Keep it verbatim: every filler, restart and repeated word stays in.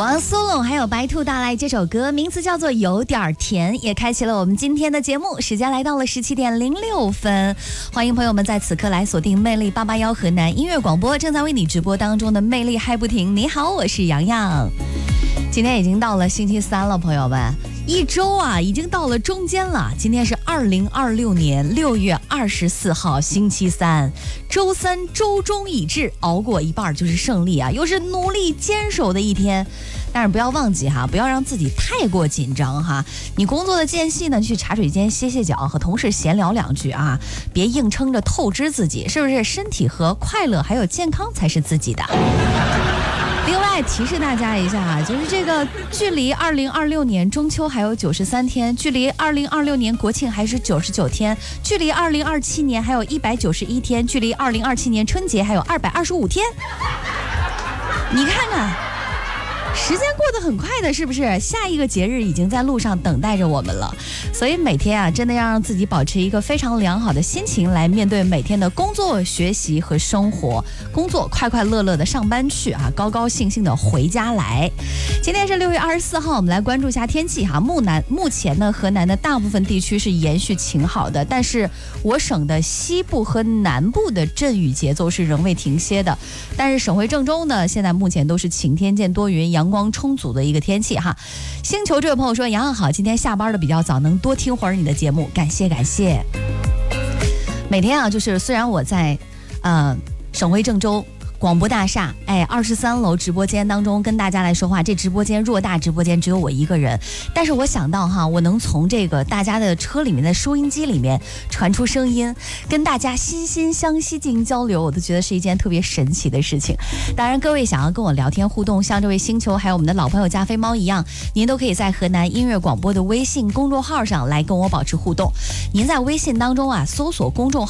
王苏泷还有白兔大赖这首歌名字叫做有点甜，也开启了我们今天的节目。时间来到了十七点零六分，欢迎朋友们在此刻来锁定魅力八八幺河南音乐广播，正在为你直播当中的魅力嗨不停。你好，我是洋洋。今天已经到了星期三了，朋友们，一周啊已经到了中间了。今天是二零二六年六月二十四号星期三，周三周中已至，熬过一半就是胜利啊，又是努力坚守的一天。但是不要忘记哈，不要让自己太过紧张哈。你工作的间隙呢，去茶水间歇歇脚，和同事闲聊两句啊，别硬撑着透支自己，是不是？身体和快乐还有健康才是自己的。另外提示大家一下啊，就是这个距离二零二六年中秋还有九十三天，距离二零二六年国庆还是九十九天，距离二零二七年还有一百九十一天，距离二零二七年春节还有二百二十五天。你看看。时间过得很快的，是不是？下一个节日已经在路上等待着我们了。所以每天啊，真的要让自己保持一个非常良好的心情来面对每天的工作、学习和生活。工作快快乐乐的上班去啊，高高兴兴的回家来。今天是六月二十四号，我们来关注一下天气哈。目南目前呢，河南的大部分地区是延续晴好的，但是我省的西部和南部的阵雨节奏是仍未停歇的。但是省会郑州呢，现在目前都是晴天见多云，阳光充足的一个天气哈。星球这位朋友说，洋洋好，今天下班的比较早，能多听会儿你的节目，感谢感谢。每天啊，就是虽然我在呃省会郑州广播大厦，哎，二十三楼直播间当中跟大家来说话，这直播间偌大直播间只有我一个人，但是我想到哈，我能从这个大家的车里面的收音机里面传出声音，跟大家心心相惜进行交流，我都觉得是一件特别神奇的事情。当然，各位想要跟我聊天互动，像这位星球还有我们的老朋友加菲猫一样，您都可以在河南音乐广播的微信公众号上来跟我保持互动。您在微信当中啊，搜索公众号